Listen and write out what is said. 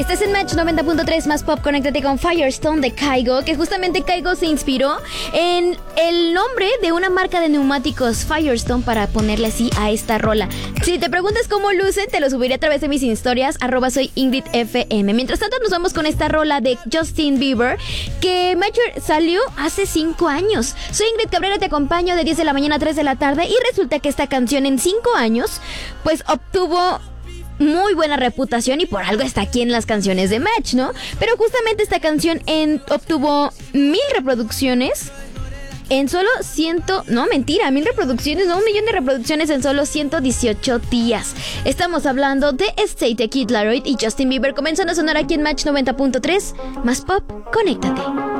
Estás en Match 90.3 más pop. Conéctate con Firestone de Kygo, que justamente Kygo se inspiró en el nombre de una marca de neumáticos, Firestone, para ponerle así a esta rola. Si te preguntas cómo luce, te lo subiré a través de mis historias, @soyingridfm. Mientras tanto, nos vamos con esta rola de Justin Bieber, que Mature salió hace 5 años. Soy Ingrid Cabrera, te acompaño de 10 de la mañana a 3 de la tarde, y resulta que esta canción en 5 años, pues obtuvo muy buena reputación y por algo está aquí en las canciones de Match, ¿no? Pero justamente esta canción obtuvo 1000 reproducciones en solo 1000 reproducciones, no, 1 millón de reproducciones en solo 118 días. Estamos hablando de State, Kid Laroi y Justin Bieber. Comenzando a sonar aquí en Match 90.3 más pop. Conéctate.